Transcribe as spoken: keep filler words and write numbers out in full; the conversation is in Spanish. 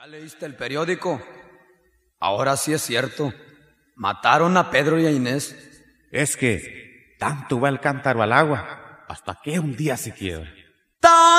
¿Ya leíste el periódico? Ahora sí es cierto. Mataron a Pedro y a Inés. Es que tanto va el cántaro al agua hasta que un día se quiebra.